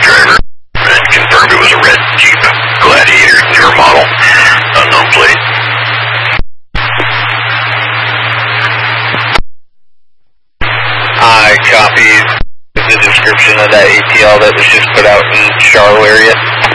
driver and confirmed it was a red Jeep Gladiator, newer model, unknown plate. I copied the description of that ATL that was just put out in Charlotte area.